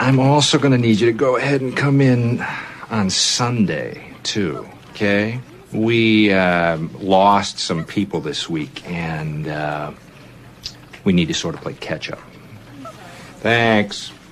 I'm also going to need you to go ahead and come in on Sunday, too, okay? We lost some people this week, and we need to sort of play catch-up. Thanks.